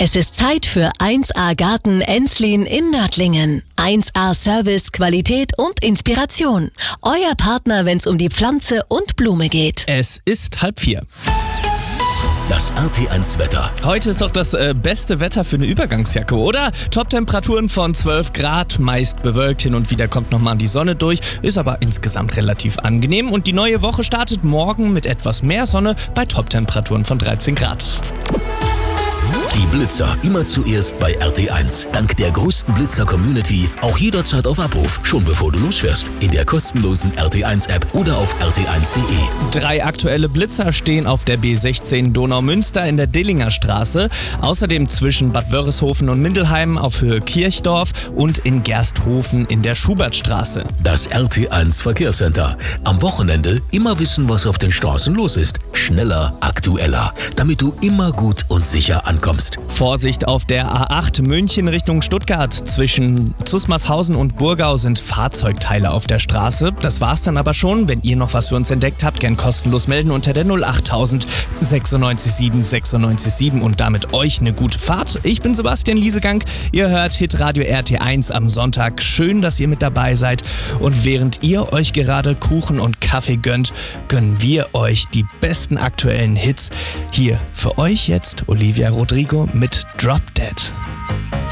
Es ist Zeit für 1A Garten Enslin in Nördlingen. 1A Service, Qualität und Inspiration. Euer Partner, wenn es um die Pflanze und Blume geht. Es ist 3:30. Das RT1-Wetter. Heute ist doch das beste Wetter für eine Übergangsjacke, oder? Top-Temperaturen von 12 Grad, meist bewölkt, hin und wieder kommt nochmal die Sonne durch, ist aber insgesamt relativ angenehm. Und die neue Woche startet morgen mit etwas mehr Sonne bei Top-Temperaturen von 13 Grad. Die Blitzer immer zuerst bei RT1. Dank der größten Blitzer-Community auch jederzeit auf Abruf, schon bevor du losfährst. In der kostenlosen RT1-App oder auf rt1.de. 3 aktuelle Blitzer stehen auf der B16 Donaumünster in der Dillinger Straße, außerdem zwischen Bad Wörishofen und Mindelheim auf Höhe Kirchdorf und in Gersthofen in der Schubertstraße. Das RT1 Verkehrscenter. Am Wochenende immer wissen, was auf den Straßen los ist. Schneller, aktueller, damit du immer gut und sicher ankommst. Vorsicht auf der A8 München Richtung Stuttgart. Zwischen Zusmarshausen und Burgau sind Fahrzeugteile auf der Straße. Das war's dann aber schon. Wenn ihr noch was für uns entdeckt habt, gern kostenlos melden unter der 08000 967 967 und damit euch eine gute Fahrt. Ich bin Sebastian Liesegang. Ihr hört Hitradio RT1 am Sonntag. Schön, dass ihr mit dabei seid. Und während ihr euch gerade Kuchen und Kaffee gönnt, gönnen wir euch die besten aktuellen Hits. Hier für euch jetzt Olivia Rodrigo mit Drop Dead.